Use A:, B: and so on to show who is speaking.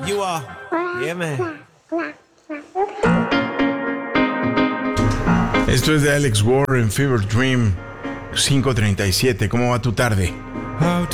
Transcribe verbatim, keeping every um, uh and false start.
A: You are. Yeah, man.
B: Esto es de Alex Warren, Fever Dream, cinco treinta y siete. ¿Cómo va tu tarde?
C: How